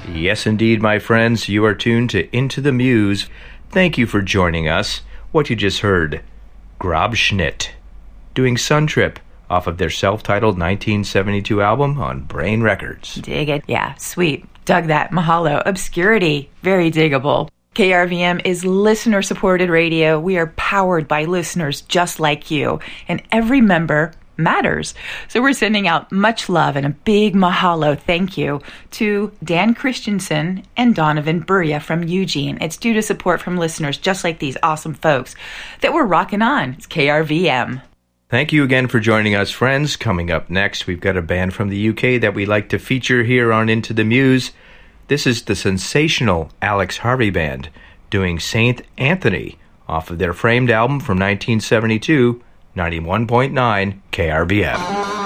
Yes, indeed, my friends. You are tuned to Into the Muse. Thank you for joining us. What you just heard, Grobschnitt, doing Sun Trip off of their self-titled 1972 album on Brain Records. Dig it. Yeah, sweet. Dug that. Mahalo. Obscurity. Very diggable. KRVM is listener-supported radio. We are powered by listeners just like you, and every member matters. So we're sending out much love and a big mahalo thank you to Dan Christensen and Donovan Buria from Eugene. It's due to support from listeners just like these awesome folks that we're rocking on. It's KRVM. Thank you again for joining us, friends. Coming up next, we've got a band from the UK that we like to feature here on Into the Muse. This is the sensational Alex Harvey Band doing Saint Anthony off of their Framed album from 1972, 91.9 KRVM.